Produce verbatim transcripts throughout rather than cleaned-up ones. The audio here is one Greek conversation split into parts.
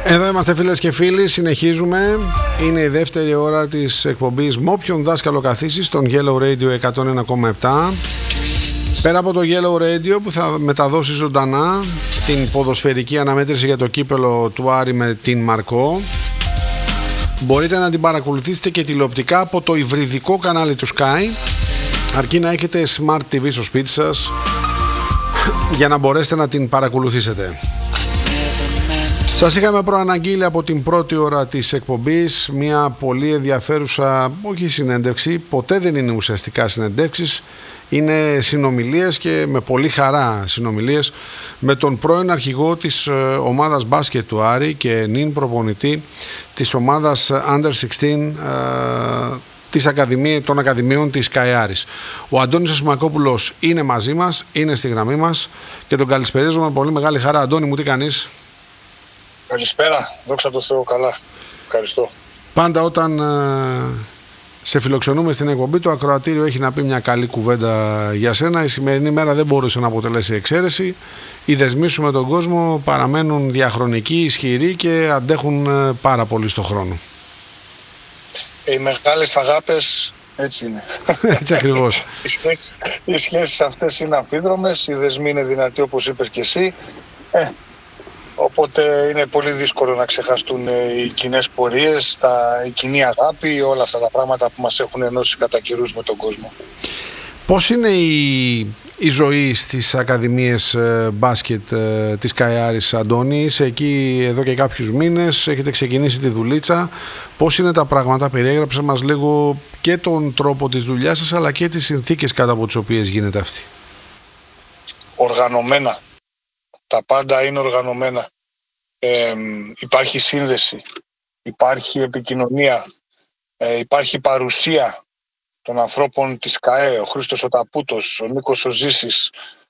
Εδώ είμαστε φίλες και φίλοι, συνεχίζουμε. Είναι η δεύτερη ώρα της εκπομπής «Με όποιον δάσκαλο καθίσεις» στον Yellow Radio εκατόν ένα κόμμα επτά. Πέρα από το Yellow Radio που θα μεταδώσει ζωντανά την ποδοσφαιρική αναμέτρηση για το κύπελο του Άρη με την Μαρκό, μπορείτε να την παρακολουθήσετε και τηλεοπτικά από το υβριδικό κανάλι του Sky, αρκεί να έχετε Smart τι βι στο σπίτι σας για να μπορέσετε να την παρακολουθήσετε. Σας είχαμε προαναγγείλει από την πρώτη ώρα της εκπομπής μια πολύ ενδιαφέρουσα, όχι συνέντευξη, ποτέ δεν είναι ουσιαστικά συνεντεύξεις, είναι συνομιλίες και με πολύ χαρά συνομιλίες με τον πρώην αρχηγό της ομάδας μπάσκετ του Άρη και νυν προπονητή της ομάδας Under εξήντα της Ακαδημία, των Ακαδημιών της Καϊάρης. Ο Αντώνης Ασημακόπουλος είναι μαζί μας, είναι στη γραμμή μας και τον καλησπερίζουμε με πολύ μεγάλη χαρά. Αντώνη μου, τι κάνεις? Καλησπέρα, δόξα τω Θεώ, καλά. Ευχαριστώ. Πάντα όταν ε, σε φιλοξενούμε στην εκπομπή, το ακροατήριο έχει να πει μια καλή κουβέντα για σένα. Η σημερινή μέρα δεν μπορούσε να αποτελέσει εξαίρεση. Οι δεσμοί σου με τον κόσμο παραμένουν διαχρονικοί, ισχυροί και αντέχουν ε, πάρα πολύ στο χρόνο. Οι μεγάλες αγάπες έτσι είναι. Έτσι ακριβώς. οι, σχέσεις, οι σχέσεις αυτές είναι αμφίδρομες, οι δεσμοί είναι δυνατοί όπως είπες και εσύ. Ε, Οπότε είναι πολύ δύσκολο να ξεχαστούν οι κοινές πορείες, τα, η κοινή αγάπη, όλα αυτά τα πράγματα που μας έχουν ενώσει κατά καιρούς με τον κόσμο. Πώς είναι η, η ζωή στις Ακαδημίες μπάσκετ της Καϊάρης, Αντώνη? Είσαι εκεί εδώ και κάποιους μήνες, έχετε ξεκινήσει τη δουλίτσα. Πώς είναι τα πράγματα? Περιέγραψε μας λίγο και τον τρόπο της δουλειάς σας, αλλά και τις συνθήκες κάτω από τις οποίες γίνεται αυτή. Οργανωμένα. Τα πάντα είναι οργανωμένα. Ε, υπάρχει σύνδεση, υπάρχει επικοινωνία, ε, υπάρχει παρουσία των ανθρώπων της ΚΑΕ, ο Χρήστος ο Ταπούτος, ο Νίκος ο Ζήσης,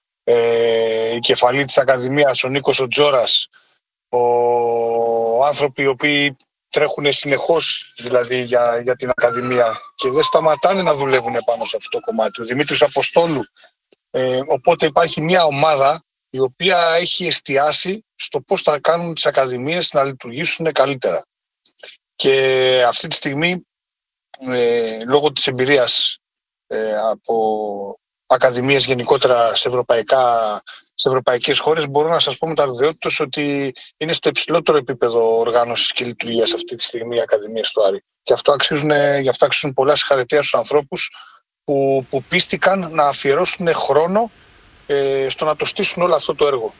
ε, η κεφαλή της Ακαδημίας, ο Νίκος ο Τζόρας, ο άνθρωποι οι οποίοι τρέχουν συνεχώς δηλαδή για, για την Ακαδημία και δεν σταματάνε να δουλεύουν πάνω σε αυτό το κομμάτι. Ο Δημήτρης Αποστόλου. Ε, οπότε υπάρχει μια ομάδα η οποία έχει εστιάσει στο πώς θα κάνουν τις ακαδημίες να λειτουργήσουν καλύτερα. Και αυτή τη στιγμή, ε, λόγω της εμπειρίας ε, από ακαδημίες γενικότερα σε, ευρωπαϊκά, σε ευρωπαϊκές χώρες, μπορώ να σας πω με τα βεβαιότητας ότι είναι στο υψηλότερο επίπεδο οργάνωσης και λειτουργίας αυτή τη στιγμή οι ακαδημίες του Άρη. Και αυτό αξίζουν, γι' αυτό αξίζουν πολλά συγχαρητήρια στους ανθρώπους που, που πίστηκαν να αφιερώσουν χρόνο στο να το στήσουν όλο αυτό το έργο.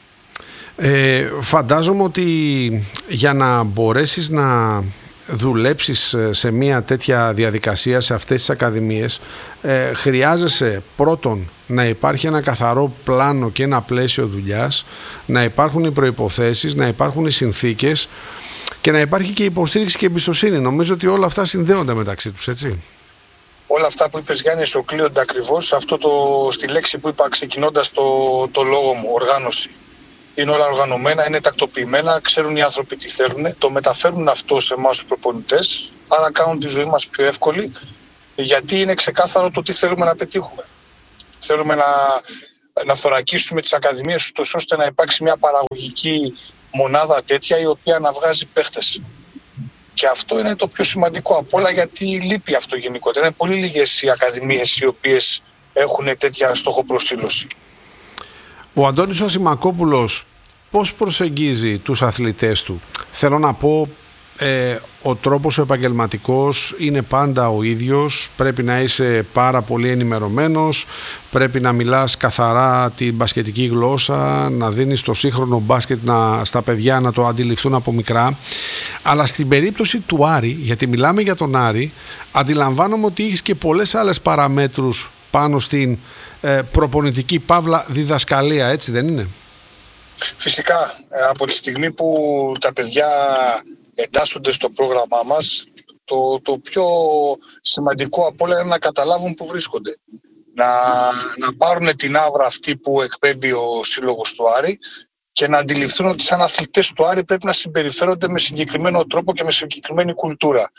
Ε, φαντάζομαι ότι για να μπορέσεις να δουλέψεις σε μια τέτοια διαδικασία σε αυτές τις ακαδημίες, ε, χρειάζεσαι πρώτον να υπάρχει ένα καθαρό πλάνο και ένα πλαίσιο δουλειάς, να υπάρχουν οι προϋποθέσεις, να υπάρχουν οι συνθήκες και να υπάρχει και υποστήριξη και εμπιστοσύνη. Νομίζω ότι όλα αυτά συνδέονται μεταξύ τους, έτσι. Όλα αυτά που είπες, Γιάννη, ισοκλείονται ακριβώς αυτό το, στη λέξη που είπα ξεκινώντας το, το λόγο μου, οργάνωση. Είναι όλα οργανωμένα, είναι τακτοποιημένα, ξέρουν οι άνθρωποι τι θέλουν, το μεταφέρουν αυτό σε εμάς τους προπονητές, άρα κάνουν τη ζωή μας πιο εύκολη, γιατί είναι ξεκάθαρο το τι θέλουμε να πετύχουμε. Θέλουμε να, να θωρακίσουμε τις ακαδημίες ώστε να υπάρξει μια παραγωγική μονάδα τέτοια η οποία να βγάζει παίχτες. Και αυτό είναι το πιο σημαντικό από όλα, γιατί λείπει αυτό γενικότερα. Είναι πολύ λίγες οι ακαδημίες οι οποίες έχουν τέτοια στοχοπροσήλωση. Ο Αντώνης ο Ασημακόπουλος πώς προσεγγίζει τους αθλητές του? Θέλω να πω, ε, ο τρόπος ο επαγγελματικός είναι πάντα ο ίδιος. Πρέπει να είσαι πάρα πολύ ενημερωμένος, πρέπει να μιλάς καθαρά την μπασκετική γλώσσα, να δίνεις το σύγχρονο μπάσκετ να, στα παιδιά να το αντιληφθούν από μικρά. Αλλά στην περίπτωση του Άρη, γιατί μιλάμε για τον Άρη, αντιλαμβάνομαι ότι έχεις και πολλές άλλες παραμέτρους πάνω στην ε, προπονητική παύλα διδασκαλία, έτσι δεν είναι? Φυσικά, από τη στιγμή που τα παιδιά εντάσσονται στο πρόγραμμά μας, το, το πιο σημαντικό από όλα είναι να καταλάβουν που βρίσκονται. Να, να πάρουν την άβρα αυτή που εκπέμπει ο σύλλογος του Άρη και να αντιληφθούν ότι σαν αθλητές του Άρη πρέπει να συμπεριφέρονται με συγκεκριμένο τρόπο και με συγκεκριμένη κουλτούρα.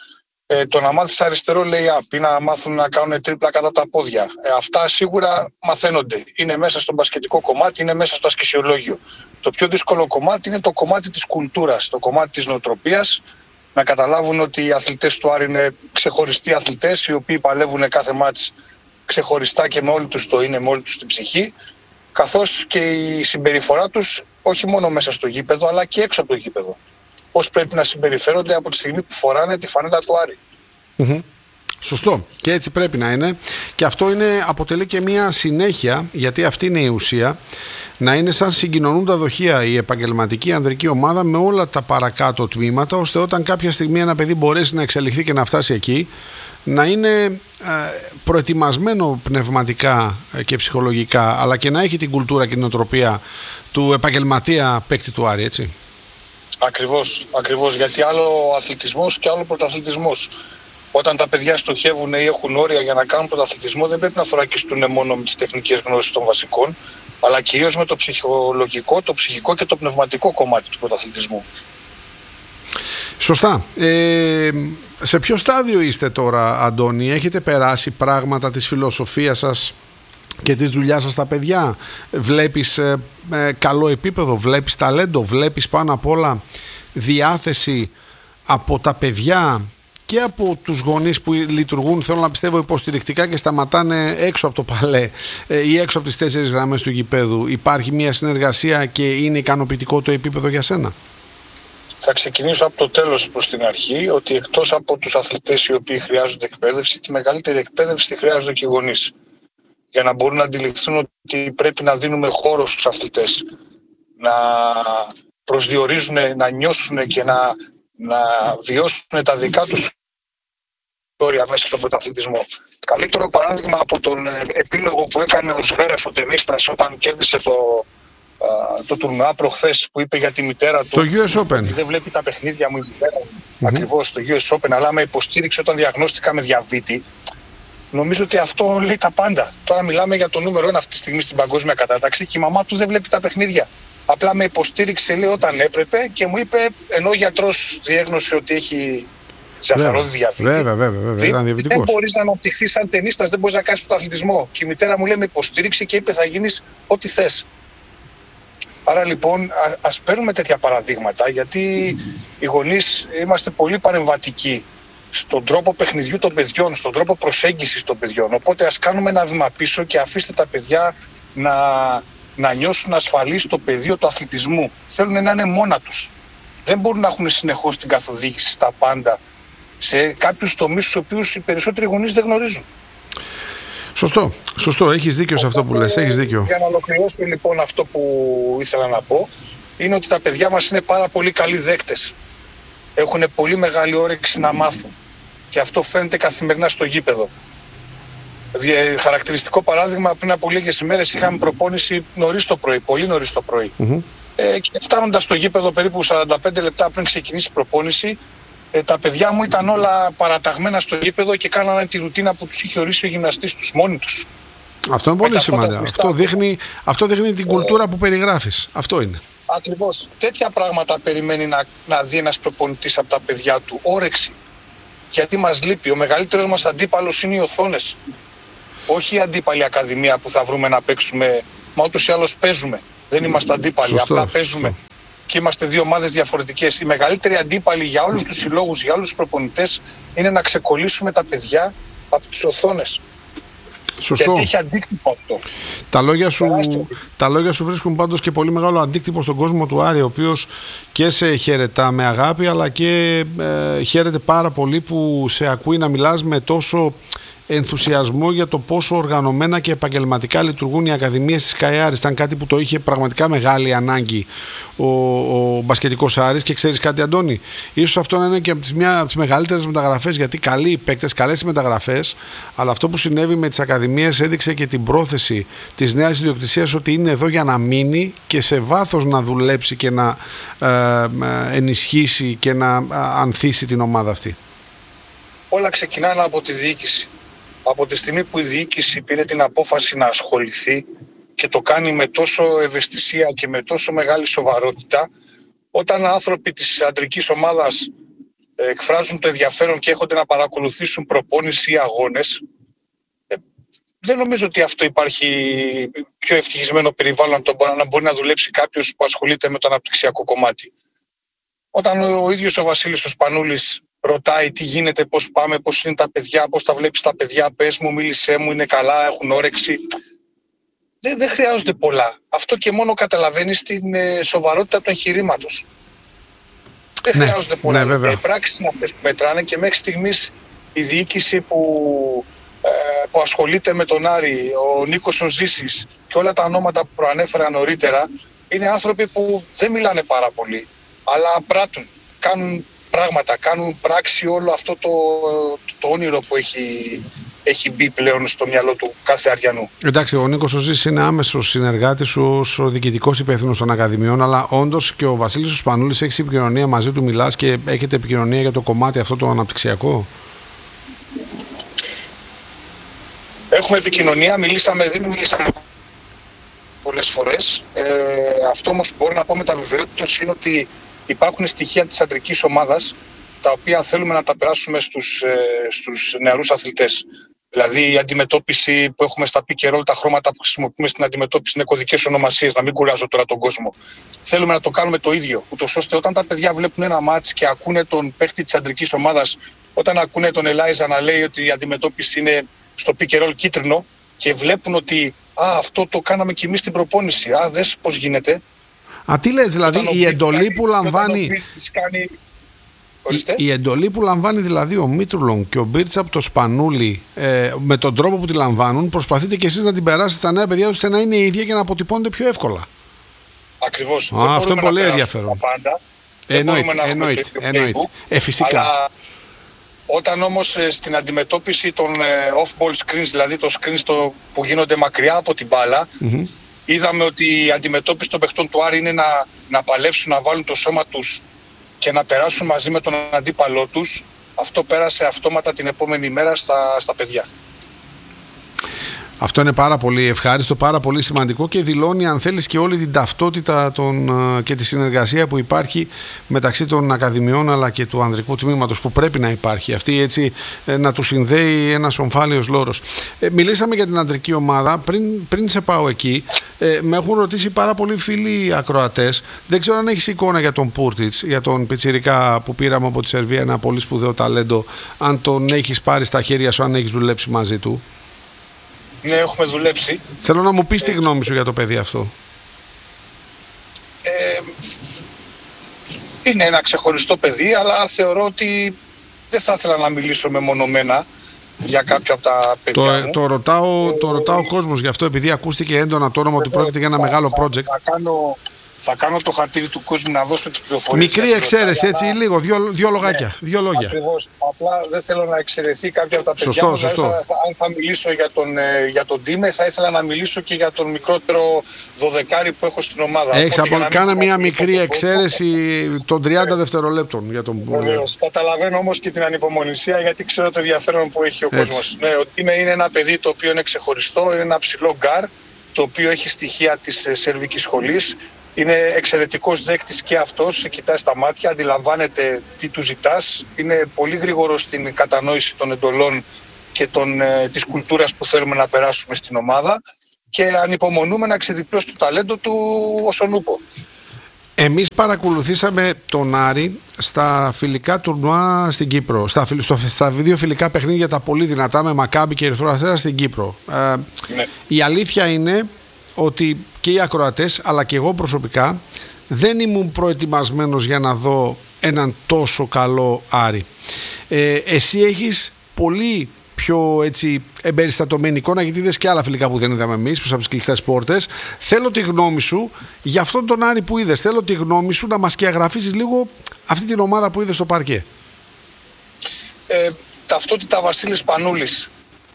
Ε, το να μάθεις αριστερό lay-up ή να μάθουν να κάνουν τρίπλα κατά τα πόδια. Ε, αυτά σίγουρα μαθαίνονται. Είναι μέσα στο μπασκετικό κομμάτι, είναι μέσα στο ασκησιολόγιο. Το πιο δύσκολο κομμάτι είναι το κομμάτι της κουλτούρας, το κομμάτι της νοοτροπίας. Να καταλάβουν ότι οι αθλητές του Άρη είναι ξεχωριστοί αθλητές, οι οποίοι παλεύουν κάθε μάτς ξεχωριστά και με όλη τους το είναι, με όλη τους την ψυχή. Καθώς και η συμπεριφορά τους, όχι μόνο μέσα στο γήπεδο, αλλά και έξω από το γήπεδο. Πώς πρέπει να συμπεριφέρονται από τη στιγμή που φοράνε τη φανέλα του Άρη. Mm-hmm. Σωστό. Και έτσι πρέπει να είναι. Και αυτό είναι, αποτελεί και μια συνέχεια, γιατί αυτή είναι η ουσία, να είναι σαν συγκοινωνούντα δοχεία η επαγγελματική ανδρική ομάδα με όλα τα παρακάτω τμήματα, ώστε όταν κάποια στιγμή ένα παιδί μπορέσει να εξελιχθεί και να φτάσει εκεί, να είναι ε, προετοιμασμένο πνευματικά και ψυχολογικά, αλλά και να έχει την κουλτούρα και την νοοτροπία του επαγγελματία παίκτη του Άρη, έτσι. Ακριβώς, ακριβώς, γιατί άλλο αθλητισμός και άλλο πρωταθλητισμός. Όταν τα παιδιά στοχεύουν ή έχουν όρια για να κάνουν πρωταθλητισμό, δεν πρέπει να θωρακιστούν μόνο με τις τεχνικές γνώσεις των βασικών, αλλά κυρίως με το ψυχολογικό, το ψυχικό και το πνευματικό κομμάτι του πρωταθλητισμού. Σωστά. Ε, σε ποιο στάδιο είστε τώρα, Αντώνη? Έχετε περάσει πράγματα της φιλοσοφίας σας και της δουλειάς σας στα παιδιά? Βλέπεις ε, ε, καλό επίπεδο, βλέπεις ταλέντο, βλέπεις πάνω απ' όλα διάθεση από τα παιδιά και από τους γονείς που λειτουργούν, θέλω να πιστεύω, υποστηρικτικά και σταματάνε έξω από το παλέ ε, ή έξω από τις τέσσερις γραμμές του γηπέδου? Υπάρχει μια συνεργασία και είναι ικανοποιητικό το επίπεδο για σένα? Θα ξεκινήσω από το τέλος προς την αρχή, ότι εκτός από τους αθλητές οι οποίοι χρειάζονται εκπαίδευση, τη μεγαλύτερη εκπαίδευση τη χρειάζονται και οι γονείς. Για να μπορούν να αντιληφθούν ότι πρέπει να δίνουμε χώρο στους αθλητές, να προσδιορίζουν, να νιώσουν και να, να βιώσουν τα δικά τους όρια μέσα στον πρωταθλητισμό. Καλύτερο παράδειγμα από τον επίλογο που έκανε ο Σβέρεφ ο τενίστας όταν κέρδισε το, το τουρνουά προχθές, που είπε για τη μητέρα του το γιου ες Open. Δεν βλέπει τα παιχνίδια μου η μητέρα μου. Mm-hmm. Ακριβώς, το γιου ες Open, αλλά με υποστήριξε όταν διαγνώστηκα με διαβήτη. Νομίζω ότι αυτό λέει τα πάντα. Τώρα μιλάμε για το νούμερο ένα αυτή τη στιγμή στην παγκόσμια κατάταξη και η μαμά του δεν βλέπει τα παιχνίδια. Απλά με υποστήριξε, λέει, όταν έπρεπε και μου είπε, ενώ ο γιατρός διέγνωσε ότι έχει ζαχαρόδι διαβήτη. Βέβαια, βέβαια, βέβαια. Ήταν διαβητικός. Δεν μπορείς να αναπτυχθείς σαν τενίστας, δεν μπορείς να κάνεις πρωταθλητισμό. Και η μητέρα μου λέει, με υποστήριξε και είπε, θα γίνεις ό,τι θες. Άρα λοιπόν, α, ας παίρνουμε τέτοια παραδείγματα, γιατί οι γονείς είμαστε πολύ παρεμβατικοί στον τρόπο παιχνιδιού των παιδιών, στον τρόπο προσέγγισης των παιδιών. Οπότε ας κάνουμε ένα βήμα πίσω και αφήστε τα παιδιά να, να νιώσουν ασφαλείς στο πεδίο του αθλητισμού. Θέλουν να είναι μόνα τους. Δεν μπορούν να έχουν συνεχώς την καθοδήγηση στα πάντα σε κάποιους τομείς στους οποίους οι περισσότεροι γονείς δεν γνωρίζουν. Σωστό, σωστό. Έχεις δίκιο σε αυτό που λες. Έχεις δίκιο. Για να ολοκληρώσω λοιπόν αυτό που ήθελα να πω, είναι ότι τα παιδιά μας είναι πάρα πολύ καλοί δέκτες. Έχουν πολύ μεγάλη όρεξη να μάθουν. Και αυτό φαίνεται καθημερινά στο γήπεδο. Χαρακτηριστικό παράδειγμα, πριν από λίγες ημέρες είχαμε προπόνηση νωρίς το πρωί, πολύ νωρίς το πρωί. Mm-hmm. Ε, και φτάνοντας στο γήπεδο περίπου σαράντα πέντε λεπτά πριν ξεκινήσει η προπόνηση, ε, τα παιδιά μου ήταν όλα παραταγμένα στο γήπεδο και κάνανε τη ρουτίνα που τους είχε ορίσει ο γυμναστής τους μόνοι τους. Αυτό είναι πολύ σημαντικό. Αυτό δείχνει, αυτό δείχνει την κουλτούρα ε, που περιγράφεις. Αυτό είναι. Ακριβώς. Τέτοια πράγματα περιμένει να, να δει ένας προπονητής από τα παιδιά του. Όρεξη. Γιατί μας λείπει. Ο μεγαλύτερος μας αντίπαλος είναι οι οθόνες. Όχι η αντίπαλη ακαδημία που θα βρούμε να παίξουμε. Μα ούτως ή άλλως παίζουμε. Δεν είμαστε αντίπαλοι. Σωστό, απλά παίζουμε. Σωστό. Και είμαστε δύο ομάδες διαφορετικές. Η μεγαλύτερη αντίπαλη για όλους τους συλλόγους, για όλους τους προπονητές, είναι να ξεκολλήσουμε τα παιδιά από τις οθόνες. Σωστό. Γιατί έχει αντίκτυπο αυτό. Τα λόγια, σου, τα λόγια σου βρίσκουν πάντως και πολύ μεγάλο αντίκτυπο στον κόσμο του Άρη, ο οποίος και σε χαιρετά με αγάπη, αλλά και ε, χαίρεται πάρα πολύ που σε ακούει να μιλάς με τόσο ενθουσιασμό για το πόσο οργανωμένα και επαγγελματικά λειτουργούν οι ακαδημίες της ΚΑΕ Άρης. Ήταν κάτι που το είχε πραγματικά μεγάλη ανάγκη ο, ο μπασκετικός Άρης. Και ξέρεις κάτι, Αντώνη, ίσως αυτό να είναι και από τις, μια από τις μεγαλύτερες μεταγραφές, γιατί καλοί παίκτες, καλές μεταγραφές, αλλά αυτό που συνέβη με τις ακαδημίες έδειξε και την πρόθεση της νέας ιδιοκτησίας ότι είναι εδώ για να μείνει και σε βάθος να δουλέψει και να ε, ενισχύσει και να ανθίσει την ομάδα αυτή. Όλα ξεκινάνε από τη διοίκηση. Από τη στιγμή που η διοίκηση πήρε την απόφαση να ασχοληθεί και το κάνει με τόσο ευαισθησία και με τόσο μεγάλη σοβαρότητα, όταν άνθρωποι της αντρικής ομάδας εκφράζουν το ενδιαφέρον και έχονται να παρακολουθήσουν προπόνηση ή αγώνες. Ε, δεν νομίζω ότι αυτό υπάρχει πιο ευτυχισμένο περιβάλλον να μπορεί να δουλέψει κάποιος που ασχολείται με το αναπτυξιακό κομμάτι. Όταν ο ίδιος ο Βασίλης ο Σπανούλης ρωτάει τι γίνεται, πώς πάμε, πώς είναι τα παιδιά, πώς τα βλέπεις τα παιδιά, πες μου, μίλησέ μου, είναι καλά, έχουν όρεξη. Δεν, δεν χρειάζονται πολλά. Αυτό και μόνο καταλαβαίνεις την ε, σοβαρότητα του εγχειρήματος. Δεν ναι, χρειάζονται πολλά. Ναι, οι πράξεις είναι αυτές που μετράνε και μέχρι στιγμής η διοίκηση που, ε, που ασχολείται με τον Άρη, ο Νίκος ο Ζήσης και όλα τα ονόματα που προανέφερα νωρίτερα, είναι άνθρωποι που δεν μιλάνε πάρα πολύ, αλλά πράττουν, κάνουν πράγματα, κάνουν πράξη όλο αυτό το, το όνειρο που έχει, έχει μπει πλέον στο μυαλό του κάθε Αριανού. Εντάξει, ο Νίκος ο Ζήσης είναι άμεσος συνεργάτης σου ως διοικητικός υπεύθυνος των Ακαδημιών, αλλά όντως και ο Βασίλης ο Σπανούλης, έχεις επικοινωνία μαζί του, μιλάς και έχετε επικοινωνία για το κομμάτι αυτό το αναπτυξιακό? Έχουμε επικοινωνία, μιλήσαμε, δεν μιλήσαμε πολλές φορές. Ε, αυτό όμως που μπορώ να πω με τα βεβαιότητας είναι ότι υπάρχουν στοιχεία της αντρικής ομάδας τα οποία θέλουμε να τα περάσουμε στους, ε, στους νεαρούς αθλητές. Δηλαδή η αντιμετώπιση που έχουμε στα pick and roll, τα χρώματα που χρησιμοποιούμε στην αντιμετώπιση είναι κωδικές ονομασίες, να μην κουράζω τώρα τον κόσμο. Θέλουμε να το κάνουμε το ίδιο, ούτως ώστε όταν τα παιδιά βλέπουν ένα μάτς και ακούνε τον παίχτη της αντρικής ομάδας, όταν ακούνε τον Ελάιζα να λέει ότι η αντιμετώπιση είναι στο pick and roll κίτρινο και βλέπουν ότι α, αυτό το κάναμε κι εμείς στην προπόνηση, α, δες πώς γίνεται. Α, τι λες, δηλαδή η εντολή που λαμβάνει... Η, η εντολή που λαμβάνει δηλαδή ο Μήτρουλον και ο Μπίρτσα από το Σπανούλη, ε, με τον τρόπο που τη λαμβάνουν, προσπαθείτε κι εσείς να την περάσετε στα νέα παιδιά ώστε να είναι η ίδια και να αποτυπώνετε πιο εύκολα. Ακριβώς. Α, αυτό είναι πολύ ενδιαφέρον. Εννοείται, εννοείται, εννοείται. Ε, φυσικά. Αλλά όταν όμως ε, στην αντιμετώπιση των ε, off-ball screens, δηλαδή το screens το, που γίνονται μακριά από την μπάλα, mm-hmm. είδαμε ότι η αντιμετώπιση των παιχτών του Άρη είναι να, να παλέψουν, να βάλουν το σώμα τους και να περάσουν μαζί με τον αντίπαλό τους. Αυτό πέρασε αυτόματα την επόμενη μέρα στα, στα παιδιά. Αυτό είναι πάρα πολύ ευχάριστο, πάρα πολύ σημαντικό και δηλώνει, αν θέλεις, και όλη την ταυτότητα των, και τη συνεργασία που υπάρχει μεταξύ των Ακαδημιών αλλά και του ανδρικού τμήματος, που πρέπει να υπάρχει αυτή, έτσι, να του συνδέει ένας ομφάλιος λόρος. Ε, μιλήσαμε για την ανδρική ομάδα. Πριν, πριν σε πάω εκεί, ε, με έχουν ρωτήσει πάρα πολλοί φίλοι ακροατές. Δεν ξέρω αν έχεις εικόνα για τον Πούρτιτς, για τον πιτσιρικά που πήραμε από τη Σερβία, ένα πολύ σπουδαίο ταλέντο, αν τον έχεις πάρει στα χέρια σου, αν έχεις δουλέψει μαζί του. Ναι, έχουμε δουλέψει. Θέλω να μου πεις τη γνώμη σου για το παιδί αυτό. Ε, είναι ένα ξεχωριστό παιδί, αλλά θεωρώ ότι δεν θα ήθελα να μιλήσω μεμονωμένα για κάποια από τα παιδιά το, μου. Το ρωτάω, το ρωτάω ο κόσμος γι' αυτό, επειδή ακούστηκε έντονα το όνομα ότι πρόκειται για ένα μεγάλο project. Θα κάνω, θα κάνω το χατήρι του κόσμου να δώσω τις πληροφορίες. Μικρή εξαίρεση, έτσι, αλλά... λίγο, δύο, δύο λογάκια. Ναι, δύο λόγια. Ακριβώς. Απλά δεν θέλω να εξαιρεθεί κάποια από τα παιδιά. Σωστό, μου. Σωστό. Θα, θα, αν θα μιλήσω για τον, για τον Ντίμε, θα ήθελα να μιλήσω και για τον μικρότερο δωδεκάρι που έχω στην ομάδα. Έξι, από, κάνε μια μικρή εξαίρεση των τριάντα δευτερολέπτων για τον. Βεβαίως. Καταλαβαίνω όμως και την ανυπομονησία, γιατί ξέρω το ενδιαφέρον που έχει ο κόσμος. Ναι, ο Ντίμε είναι ένα παιδί το οποίο είναι ξεχωριστό, είναι ένα ψηλό γκάρ, το οποίο έχει στοιχεία της σερβικής σχολής. Είναι εξαιρετικός δέκτης και αυτός, σε κοιτάει στα μάτια, αντιλαμβάνεται τι του ζητάς, είναι πολύ γρήγορος στην κατανόηση των εντολών και των, ε, της κουλτούρας που θέλουμε να περάσουμε στην ομάδα και ανυπομονούμε να ξεδιπλώσει το ταλέντο του όσον ούπο. Εμείς παρακολουθήσαμε τον Άρη στα φιλικά τουρνουά στην Κύπρο, στα, στο, στα δύο φιλικά παιχνίδια τα πολύ δυνατά με Μακάμπι και Ερυθρό Αστέρα στην Κύπρο. Ε, ναι. Η αλήθεια είναι ότι και οι ακροατές αλλά και εγώ προσωπικά δεν ήμουν προετοιμασμένος για να δω έναν τόσο καλό Άρη. Ε, εσύ έχεις πολύ πιο, έτσι, εμπεριστατωμένη εικόνα, γιατί είδες και άλλα φιλικά που δεν είδαμε εμείς, προς από τις κλειστές πόρτες. Θέλω τη γνώμη σου για αυτόν τον Άρη που είδες. Θέλω τη γνώμη σου να μας σκιαγραφίσεις λίγο αυτή την ομάδα που είδες στο παρκέ. Ε, ταυτότητα Βασίλης Σπανούλης.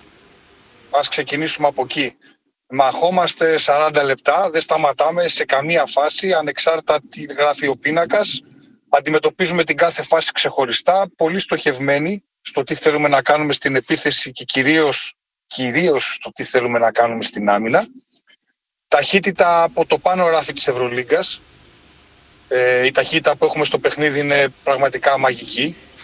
Ας ξεκινήσουμε από εκεί. Μαχόμαστε σαράντα λεπτά, δεν σταματάμε σε καμία φάση, ανεξάρτητα τι γράφει ο πίνακας. Αντιμετωπίζουμε την κάθε φάση ξεχωριστά, πολύ στοχευμένοι στο τι θέλουμε να κάνουμε στην επίθεση και κυρίως, κυρίως στο τι θέλουμε να κάνουμε στην άμυνα. Ταχύτητα από το πάνω ράφι της Ευρωλίγκας. Ε, η ταχύτητα που έχουμε στο παιχνίδι είναι πραγματικά μαγική.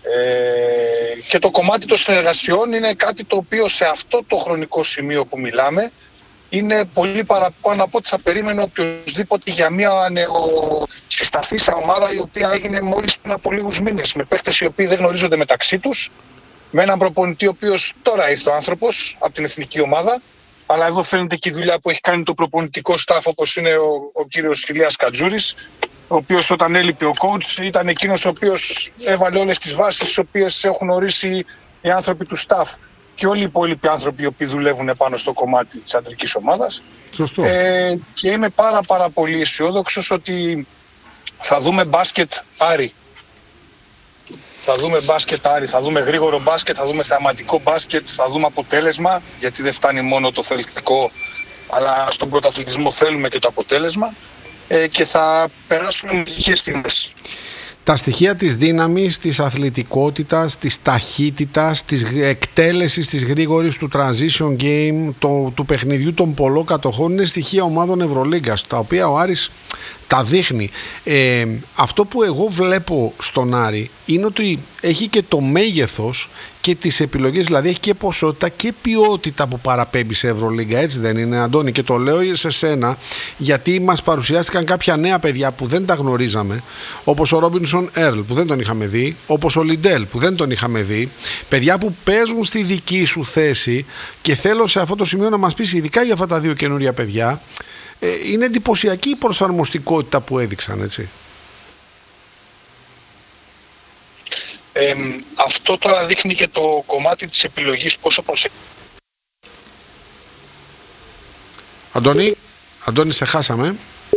Ε, και το κομμάτι των συνεργασιών είναι κάτι το οποίο σε αυτό το χρονικό σημείο που μιλάμε είναι πολύ παραπάνω από ό,τι θα περίμενε οποιοδήποτε για μια νεοσυσταθήσα ομάδα η οποία έγινε μόλις πριν από λίγους μήνες, με παίκτες οι οποίοι δεν γνωρίζονται μεταξύ τους, με έναν προπονητή ο οποίος τώρα ήρθε ο άνθρωπος από την εθνική ομάδα, αλλά εδώ φαίνεται και η δουλειά που έχει κάνει το προπονητικό staff, όπως είναι ο, ο κύριος Ηλίας Κατζούρης, ο οποίος όταν έλειπε ο coach ήταν εκείνος ο οποίος έβαλε όλες τις βάσεις τις οποίες έχουν ορίσει οι άνθρωποι του staff και όλοι οι υπόλοιποι άνθρωποι οι οποίοι δουλεύουν πάνω στο κομμάτι της αντρικής ομάδας. Σωστό. Ε, και είμαι πάρα πάρα πολύ αισιόδοξος ότι θα δούμε μπάσκετ Άρη. Θα δούμε μπάσκετ Άρη, θα δούμε γρήγορο μπάσκετ, θα δούμε θεαματικό μπάσκετ, θα δούμε αποτέλεσμα, γιατί δεν φτάνει μόνο το θελκτικό, αλλά στον πρωταθλητισμό θέλουμε και το αποτέλεσμα, ε, και θα περάσουμε μαγικές στιγμές. Τα στοιχεία της δύναμης, της αθλητικότητας, της ταχύτητας, της εκτέλεσης, της γρήγορης, του transition game, το, του παιχνιδιού των πολλών κατοχών είναι στοιχεία ομάδων Ευρωλίγκας, τα οποία ο Άρης τα δείχνει. Ε, αυτό που εγώ βλέπω στον Άρη είναι ότι έχει και το μέγεθος και τις επιλογές, δηλαδή έχει και ποσότητα και ποιότητα που παραπέμπει σε Ευρωλίγκα, έτσι δεν είναι, Αντώνη? Και το λέω σε σένα γιατί μας παρουσιάστηκαν κάποια νέα παιδιά που δεν τα γνωρίζαμε, όπως ο Ρόμπινσον Έρλ που δεν τον είχαμε δει, όπως ο Λιντέλ που δεν τον είχαμε δει, παιδιά που παίζουν στη δική σου θέση, και θέλω σε αυτό το σημείο να μας πεις, ειδικά για αυτά τα δύο καινούρια παιδιά, ε, είναι εντυπωσιακή η προσαρμοστικότητα που έδειξαν, έτσι. Ε, αυτό τώρα δείχνει και το κομμάτι της επιλογής πόσο προσέχει. Αντώνη, Αντώνη σε χάσαμε.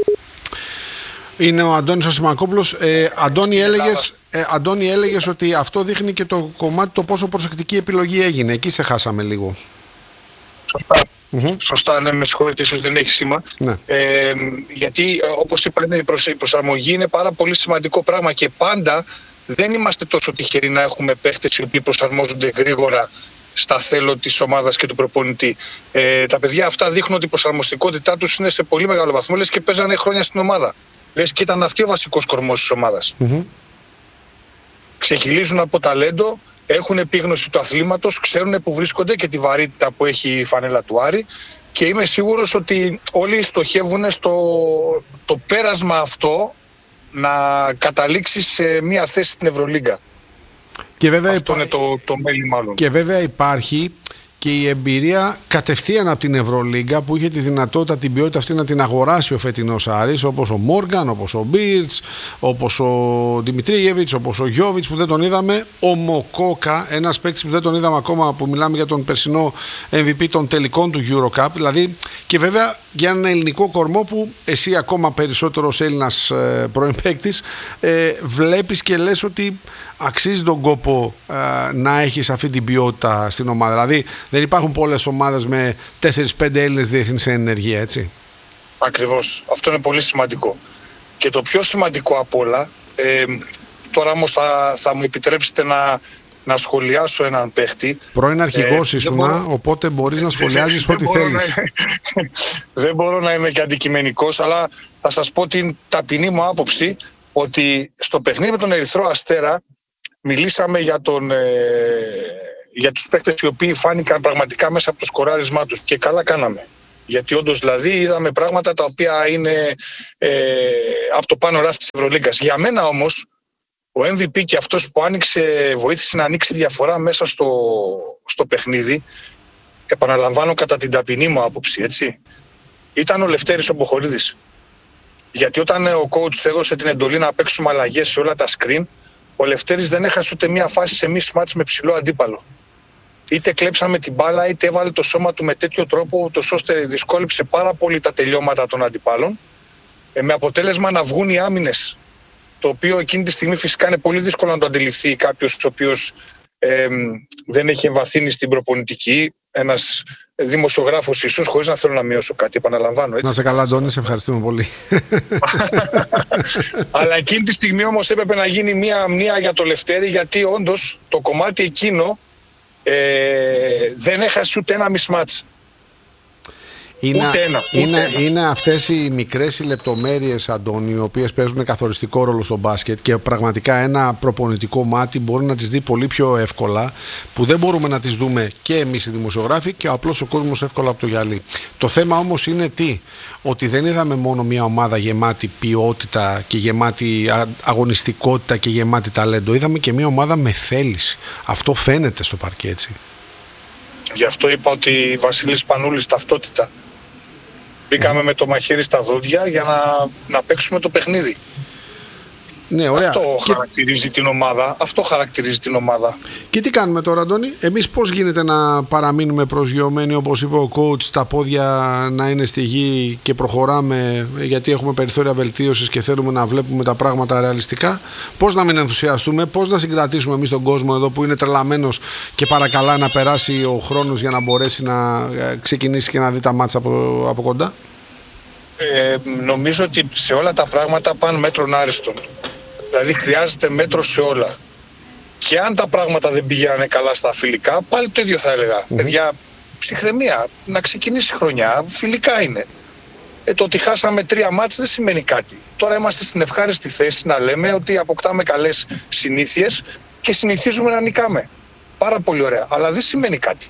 Είναι ο Αντώνης ο Σιμακόπουλος. Ε, Αντώνη, έλεγες, ε, Αντώνη έλεγες ότι αυτό δείχνει και το κομμάτι το πόσο προσεκτική επιλογή έγινε. Εκεί σε χάσαμε λίγο. Σωστά. Mm-hmm. Σωστά, ναι, με συγχωρείτε, ίσως δεν έχει σήμα. Ναι. Ε, γιατί όπως είπα, η προσαρμογή είναι πάρα πολύ σημαντικό πράγμα και πάντα δεν είμαστε τόσο τυχεροί να έχουμε παίχτες οι οποίοι προσαρμόζονται γρήγορα στα θέλω της ομάδας και του προπονητή. Ε, τα παιδιά αυτά δείχνουν ότι η προσαρμοστικότητά τους είναι σε πολύ μεγάλο βαθμό, λες και παίζανε χρόνια στην ομάδα. Λες και ήταν αυτή ο βασικός κορμός της ομάδας. Mm-hmm. Ξεχυλίζουν από ταλέντο, έχουν επίγνωση του αθλήματος, ξέρουν που βρίσκονται και τη βαρύτητα που έχει η φανέλα του Άρη, και είμαι σίγουρος ότι όλοι στοχεύουν στο το πέρασμα αυτό να καταλήξει σε μια θέση στην Ευρωλίγκα. Και βέβαια αυτό υπά... είναι το, το μέλη μάλλον. Και βέβαια υπάρχει και η εμπειρία κατευθείαν από την Ευρωλίγκα που είχε τη δυνατότητα την ποιότητα αυτή να την αγοράσει ο φετινός Άρης, όπως ο Μόργαν, όπως ο Μπίρτς, όπως ο Δημητρίγεβιτς, όπως ο Γιώβιτς που δεν τον είδαμε, ο Μοκόκα, ένας παίκτης που δεν τον είδαμε ακόμα, που μιλάμε για τον περσινό εμ βι πι των τελικών του EuroCup, δηλαδή, και βέβαια για έναν ελληνικό κορμό που εσύ ακόμα περισσότερο ως Έλληνας ε, πρώην παίκτης ε, βλέπεις και λες ότι αξίζει τον κόπο ε, να έχεις αυτή την ποιότητα στην ομάδα. Δηλαδή δεν υπάρχουν πολλές ομάδες με τέσσερα πέντε Έλληνες διεθνείς σε ενεργεία, έτσι. Ακριβώς. Αυτό είναι πολύ σημαντικό. Και το πιο σημαντικό απ' όλα, ε, τώρα όμως θα, θα μου επιτρέψετε να, να σχολιάσω έναν παίχτη. Πρώην αρχηγός ε, ήσουνα, μπορώ... οπότε μπορείς να σχολιάζεις ό,τι θέλεις. Να... δεν μπορώ να είμαι και αντικειμενικός, αλλά θα σας πω την ταπεινή μου άποψη ότι στο παιχνίδι με τον Ερυθρό Αστέρα μιλήσαμε για, τον, ε, για τους παίκτες οι οποίοι φάνηκαν πραγματικά μέσα από το σκοράρισμά τους, και καλά κάναμε. Γιατί όντως δηλαδή είδαμε πράγματα τα οποία είναι ε, από το πάνω ράφι της Ευρωλίγκας. Για μένα όμως ο εμ βι πι και αυτός που άνοιξε, βοήθησε να ανοίξει διαφορά μέσα στο, στο παιχνίδι, επαναλαμβάνω κατά την ταπεινή μου άποψη, έτσι, ήταν ο Λευτέρης ο Μποχορίδης. Γιατί όταν ο coach έδωσε την εντολή να παίξουμε αλλαγές σε όλα τα screen, ο Λευτέρης δεν έχασε ούτε μία φάση σε mismatch με ψηλό αντίπαλο. Είτε κλέψαμε την μπάλα, είτε έβαλε το σώμα του με τέτοιο τρόπο, ούτως ώστε δυσκόλεψε πάρα πολύ τα τελειώματα των αντιπάλων, ε, με αποτέλεσμα να βγουν οι άμυνες. Το οποίο εκείνη τη στιγμή φυσικά είναι πολύ δύσκολο να το αντιληφθεί κάποιος ο οποίος ε, δεν έχει εμβαθύνει στην προπονητική, ένας δημοσιογράφος ίσως, χωρίς να θέλω να μειώσω κάτι, επαναλαμβάνω. Έτσι. Να σε καλά, Αντώνη, σε ευχαριστούμε πολύ. Αλλά εκείνη τη στιγμή όμως έπρεπε να γίνει μια αμνία για το Λευτέρη, γιατί όντως το κομμάτι εκείνο ε, δεν έχασε ούτε ένα mismatch. Είναι, ούτε ένα, ούτε είναι, ένα. είναι αυτές οι μικρές οι λεπτομέρειες, Αντώνη, οι οποίες παίζουν καθοριστικό ρόλο στο μπάσκετ και πραγματικά ένα προπονητικό μάτι μπορεί να τις δει πολύ πιο εύκολα, που δεν μπορούμε να τις δούμε και εμείς οι δημοσιογράφοι και απλώς ο κόσμος εύκολα από το γυαλί. Το θέμα όμως είναι τι, ότι δεν είδαμε μόνο μια ομάδα γεμάτη ποιότητα και γεμάτη αγωνιστικότητα και γεμάτη ταλέντο, είδαμε και μια ομάδα με θέληση. Αυτό φαίνεται στο παρκέ, έτσι. Γι' αυτό είπα ότι Βασίλης Πανούλης ταυτότητα. Μπήκαμε mm. με το μαχαίρι στα δόντια για να, να παίξουμε το παιχνίδι. Ναι, ωραία. Αυτό και... χαρακτηρίζει την ομάδα. Αυτό χαρακτηρίζει την ομάδα. Και τι κάνουμε τώρα, Αντώνη? Εμείς πώς γίνεται να παραμείνουμε προσγειωμένοι, όπως είπε ο coach, τα πόδια να είναι στη γη και προχωράμε γιατί έχουμε περιθώρια βελτίωσης και θέλουμε να βλέπουμε τα πράγματα ρεαλιστικά? Πώς να μην ενθουσιαστούμε, πώς να συγκρατήσουμε εμείς τον κόσμο εδώ που είναι τρελαμένος και παρακαλά να περάσει ο χρόνος για να μπορέσει να ξεκινήσει και να δει τα μάτσα από, από κοντά? Ε, νομίζω ότι σε όλα τα πράγματα πάνε μέτρον άριστον. Δηλαδή χρειάζεται μέτρο σε όλα. Και αν τα πράγματα δεν πηγαίνανε καλά στα φιλικά, πάλι το ίδιο θα έλεγα. Mm-hmm. Παιδιά, ψυχραιμία, να ξεκινήσει η χρονιά, φιλικά είναι. Ε, το ότι χάσαμε τρία μάτς δεν σημαίνει κάτι. Τώρα είμαστε στην ευχάριστη θέση να λέμε ότι αποκτάμε καλές συνήθειες και συνηθίζουμε να νικάμε. Πάρα πολύ ωραία, αλλά δεν σημαίνει κάτι.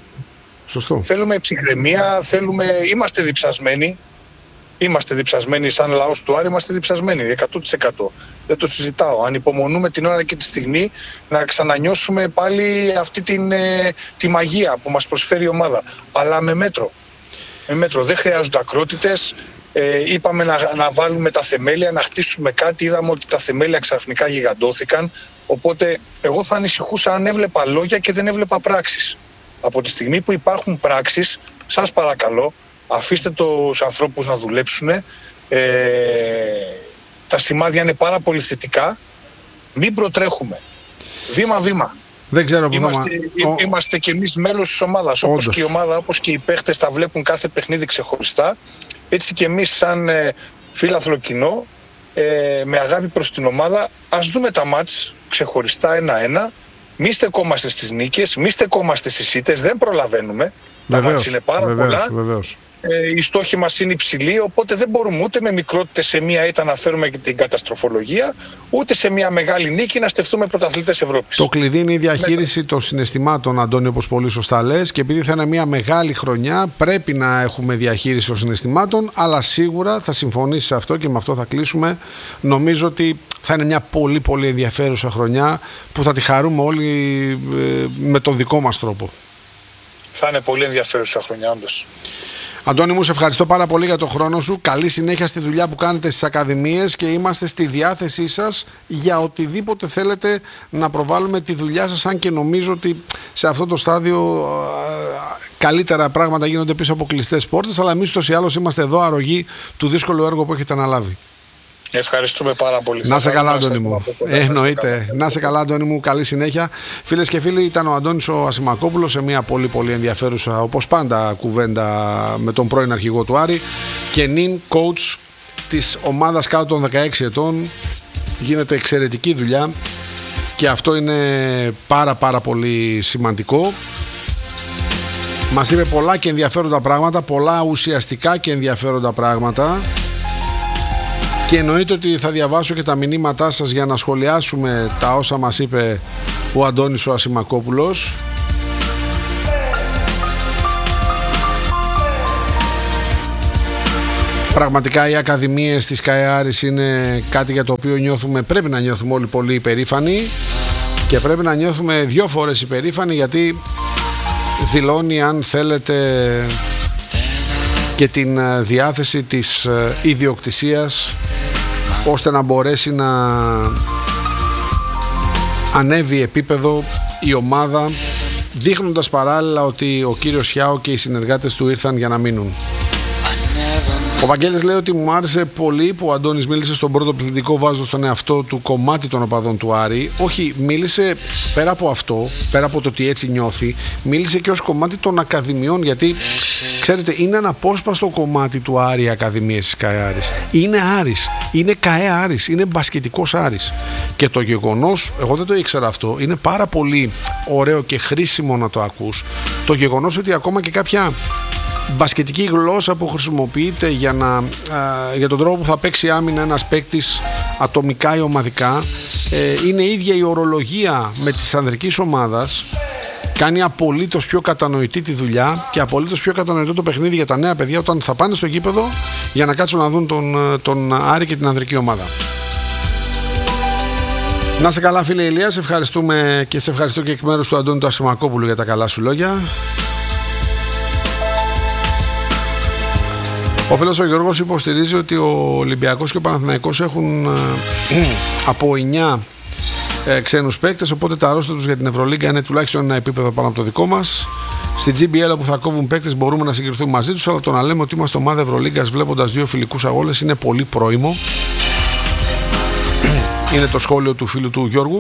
Σωστό. Θέλουμε ψυχραιμία, θέλουμε... είμαστε διψασμένοι. Είμαστε διψασμένοι σαν λαός του Άρη, είμαστε διψασμένοι εκατό τοις εκατό. Δεν το συζητάω. Ανυπομονούμε την ώρα και τη στιγμή να ξανανιώσουμε πάλι αυτή την, ε, τη μαγεία που μας προσφέρει η ομάδα. Αλλά με μέτρο. Με μέτρο. Δεν χρειάζονται ακρότητες. Ε, είπαμε να, να βάλουμε τα θεμέλια, να χτίσουμε κάτι. Είδαμε ότι τα θεμέλια ξαφνικά γιγαντώθηκαν. Οπότε εγώ θα ανησυχούσα αν έβλεπα λόγια και δεν έβλεπα πράξεις. Από τη στιγμή που υπάρχουν πράξεις, σας παρακαλώ, αφήστε τους ανθρώπους να δουλέψουν. Ε, τα σημάδια είναι πάρα πολύ θετικά. Μην προτρέχουμε. Βήμα-βήμα. Δεν ξέρω που είμαστε, θα... είμαστε κι εμείς μέλος της ομάδας. Όντως. Όπως και η ομάδα, όπως και οι παίχτες τα βλέπουν κάθε παιχνίδι ξεχωριστά. Έτσι και εμείς σαν ε, φίλαθλο κοινό, ε, με αγάπη προς την ομάδα, ας δούμε τα μάτς ξεχωριστά ένα-ένα. Μη στεκόμαστε στις νίκες, μη στεκόμαστε στις ήττες. Δεν προλαβαίνουμε. Βεβαίως, τα μάτς είναι πάρα βεβαίως, πολλά. Βεβαίως. Ε, οι στόχοι μας είναι υψηλοί, οπότε δεν μπορούμε ούτε με μικρότητες σε μία ήττα να φέρουμε και την καταστροφολογία, ούτε σε μία μεγάλη νίκη να στεφτούμε πρωταθλητές Ευρώπης. Το κλειδί είναι η διαχείριση Μέτα. των συναισθημάτων, Αντώνη, όπως πολύ σωστά λες, και επειδή θα είναι μία μεγάλη χρονιά, πρέπει να έχουμε διαχείριση των συναισθημάτων, αλλά σίγουρα θα συμφωνήσει σε αυτό και με αυτό θα κλείσουμε. Νομίζω ότι θα είναι μια πολύ πολύ ενδιαφέρουσα χρονιά που θα τη χαρούμε όλοι ε, με τον δικό μας τρόπο. Θα είναι πολύ ενδιαφέρουσα χρονιά, όντως. Αντώνη μου, σε ευχαριστώ πάρα πολύ για τον χρόνο σου. Καλή συνέχεια στη δουλειά που κάνετε στις ακαδημίες και είμαστε στη διάθεσή σας για οτιδήποτε θέλετε να προβάλλουμε τη δουλειά σας, αν και νομίζω ότι σε αυτό το στάδιο καλύτερα πράγματα γίνονται πίσω από κλειστές πόρτες, αλλά εμείς ούτως ή άλλως είμαστε εδώ αρρωγοί του δύσκολου έργου που έχετε αναλάβει. Ευχαριστούμε πάρα πολύ. Να σε καλά, Αντώνη μου. Εννοείται. Να σε καλά, Αντώνη μου. Καλή συνέχεια. Φίλες και φίλοι, ήταν ο Αντώνης ο Ασημακόπουλος σε μια πολύ πολύ ενδιαφέρουσα, όπως πάντα, κουβέντα με τον πρώην αρχηγό του Άρη και νυν coach της ομάδας κάτω των δεκαέξι ετών. Γίνεται εξαιρετική δουλειά και αυτό είναι πάρα πάρα πολύ σημαντικό. Μας είπε πολλά και ενδιαφέροντα πράγματα, πολλά ουσιαστικά και ενδιαφέροντα πράγματα. Και εννοείται ότι θα διαβάσω και τα μηνύματά σας για να σχολιάσουμε τα όσα μας είπε ο Αντώνης ο Ασημακόπουλος. Πραγματικά οι ακαδημίες της ΚΑΕΑΡΙΣ είναι κάτι για το οποίο νιώθουμε, πρέπει να νιώθουμε όλοι πολύ υπερήφανοι και πρέπει να νιώθουμε δύο φορές υπερήφανοι, γιατί δηλώνει, αν θέλετε, και την διάθεση της ιδιοκτησίας ώστε να μπορέσει να ανέβει επίπεδο η ομάδα, δείχνοντας παράλληλα ότι ο κύριος Χιάο και οι συνεργάτες του ήρθαν για να μείνουν. Ο Βαγγέλης λέει ότι μου άρεσε πολύ που ο Αντώνης μίλησε στον πρώτο πληθυντικό, βάζω στον εαυτό του κομμάτι των οπαδών του Άρη. Όχι, μίλησε πέρα από αυτό, πέρα από το ότι έτσι νιώθει, μίλησε και ως κομμάτι των ακαδημιών, γιατί ξέρετε, είναι ένα απόσπαστο κομμάτι του Άρη οι ακαδημίες της ΚΑΕΑΡΙΣ. Είναι Άρης, είναι ΚΑΕΑΡΙΣ, είναι μπασκετικός Άρης. Και το γεγονός, εγώ δεν το ήξερα αυτό, είναι πάρα πολύ ωραίο και χρήσιμο να το ακούς, το γεγονός ότι ακόμα και κάποια μπασκετική γλώσσα που χρησιμοποιείται για, να, ε, για τον τρόπο που θα παίξει άμυνα ένας παίκτης ατομικά ή ομαδικά, ε, είναι ίδια η ορολογία με της ανδρικής ομάδας. Κάνει απολύτως πιο κατανοητή τη δουλειά και απολύτως πιο κατανοητό το παιχνίδι για τα νέα παιδιά όταν θα πάνε στο γήπεδο για να κάτσουν να δουν τον, τον Άρη και την ανδρική ομάδα. Να σε καλά, φίλε Ηλία, σε ευχαριστούμε και σε ευχαριστώ και εκ μέρους του Αντώνη του Ασημακόπουλου για τα καλά σου λόγια. Ο φίλος ο Γιώργος υποστηρίζει ότι ο Ολυμπιακός και ο Παναθηναϊκός έχουν ε, από εννιά ε, ξένους παίκτες, οπότε τα ρόστερ τους για την Ευρωλίγκα είναι τουλάχιστον ένα επίπεδο πάνω από το δικό μας. Στην τζι μπι ελ που θα κόβουν παίκτες μπορούμε να συγκριθούμε μαζί τους, αλλά το να λέμε ότι είμαστε ομάδα Ευρωλίγκας βλέποντας δύο φιλικούς αγώνες είναι πολύ πρόημο. Είναι το σχόλιο του φίλου του Γιώργου.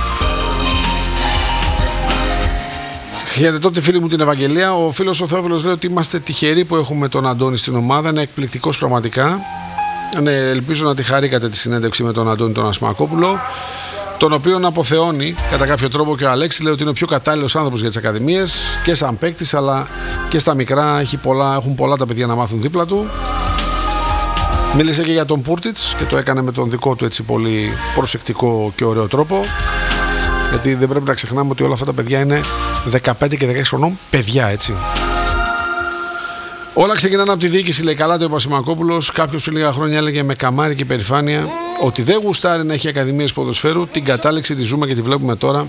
Χαιρετώ τη φίλη μου την Ευαγγελία. Ο φίλος ο Θεόφιλος λέει ότι είμαστε τυχεροί που έχουμε τον Αντώνη στην ομάδα. Είναι εκπληκτικός πραγματικά. Ναι, ελπίζω να τη χαρήκατε τη συνέντευξη με τον Αντώνη τον Ασημακόπουλο, τον οποίον αποθεώνει κατά κάποιο τρόπο και ο Αλέξη. Λέει ότι είναι ο πιο κατάλληλος άνθρωπος για τις ακαδημίες και σαν παίκτης, αλλά και στα μικρά έχει πολλά, έχουν πολλά τα παιδιά να μάθουν δίπλα του. Μίλησε και για τον Πούρτιτς και το έκανε με τον δικό του έτσι πολύ προσεκτικό και ωραίο τρόπο, γιατί δεν πρέπει να ξεχνάμε ότι όλα αυτά τα παιδιά είναι δεκαπέντε και δεκαέξι χρονών παιδιά, έτσι. Όλα ξεκινάνε από τη διοίκηση, λέει. Καλά το είπε ο Ασημακόπουλος. Κάποιος πριν λίγα χρόνια έλεγε με καμάρι και περηφάνεια ότι δεν γουστάρει να έχει ακαδημίες ποδοσφαίρου. Την κατάληξη τη ζούμε και τη βλέπουμε τώρα.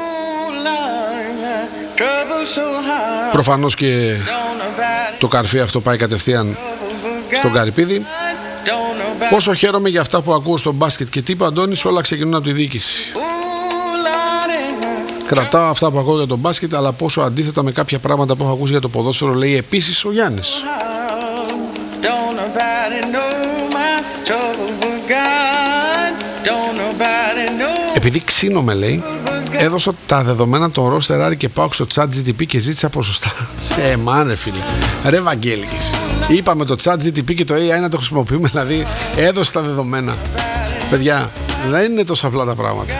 Προφανώς και το καρφί αυτό πάει κατευθείαν στον Καρυπίδη. Πόσο χαίρομαι για αυτά που ακούω στο μπάσκετ και τι είπε ο Αντώνης, όλα ξεκινούν από τη διοίκηση. Κρατάω αυτά που ακούω για το μπάσκετ, αλλά πόσο αντίθετα με κάποια πράγματα που έχω ακούσει για το ποδόσφαιρο, λέει επίσης ο Γιάννης. Επειδή ξύνομαι, λέει, έδωσα τα δεδομένα των ρόστερ Άρη και πάω στο chat τζι τι πι και ζήτησα ποσοστά. Ε, μάνε φίλε. Ρε Βαγγέλικης. Είπαμε το chat τζι τι πι και το έι άι να το χρησιμοποιούμε, δηλαδή έδωσε τα δεδομένα. Παιδιά, δεν είναι τόσο απλά τα πράγματα.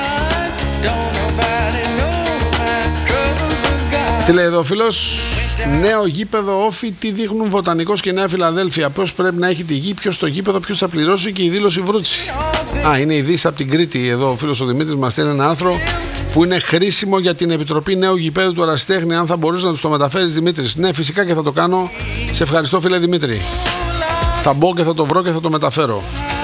Τι λέει εδώ ο φίλος? Νέο γήπεδο όφι, τι δείχνουν Βοτανικός και Νέα Φιλαδέλφια. Ποιος πρέπει να έχει τη γη, ποιος το γήπεδο, ποιος θα πληρώσει και η δήλωση Βρούτσι. Α, είναι η είδηση από την Κρήτη. Εδώ ο φίλος ο Δημήτρης μας στέλνει ένα άρθρο που είναι χρήσιμο για την Επιτροπή Νέου Γηπέδου του Ερασιτέχνη. Αν θα μπορούσε να τους το μεταφέρεις, Δημήτρης. Ναι, φυσικά και θα το κάνω. Σε ευχαριστώ, φίλε Δημήτρη. Θα μπω και θα το βρω και θα το μεταφέρω.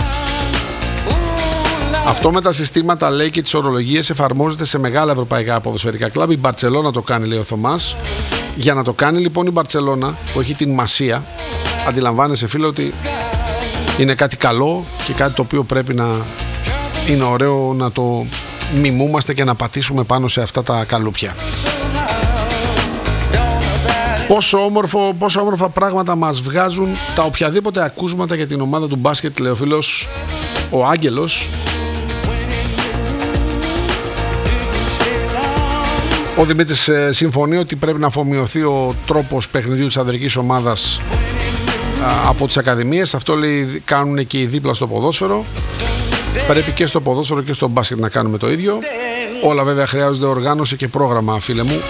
Αυτό με τα συστήματα, λέει, και τις ορολογίες εφαρμόζεται σε μεγάλα ευρωπαϊκά ποδοσφαιρικά κλαμπ. Η Μπαρτσελώνα το κάνει, λέει ο Θωμάς. Για να το κάνει λοιπόν η Μπαρτσελώνα, που έχει την Μασία, αντιλαμβάνεσαι, φίλε, ότι είναι κάτι καλό και κάτι το οποίο πρέπει να είναι ωραίο να το μιμούμαστε και να πατήσουμε πάνω σε αυτά τα καλούπια. Πόσο, όμορφο, πόσο όμορφα πράγματα μας βγάζουν τα οποιαδήποτε ακούσματα για την ομάδα του μπάσκετ, λέει ο φίλος ο Άγγελος. Ο Δημήτρης ε, συμφωνεί ότι πρέπει να αφομοιωθεί ο τρόπος παιχνιδιού της ανδρικής ομάδας α, από τις ακαδημίες. Αυτό, λέει, κάνουν και οι δίπλα στο ποδόσφαιρο. Πρέπει και στο ποδόσφαιρο και στο μπάσκετ να κάνουμε το ίδιο. Όλα βέβαια χρειάζονται οργάνωση και πρόγραμμα, φίλε μου.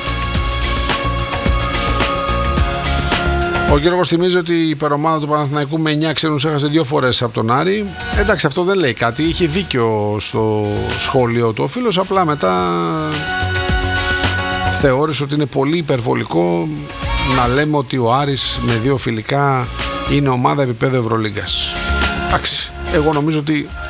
Ο Γιώργος θυμίζει ότι η υπερομάδα του Παναθηναϊκού με εννιά ξένους έχασε δύο φορές από τον Άρη. Εντάξει, αυτό δεν λέει κάτι. Είχε δίκιο στο σχόλιο του ο φίλος. Απλά μετά θεώρησε ότι είναι πολύ υπερβολικό να λέμε ότι ο Άρης με δύο φιλικά είναι ομάδα επίπεδου Ευρωλίγκας. Εντάξει, εγώ νομίζω ότι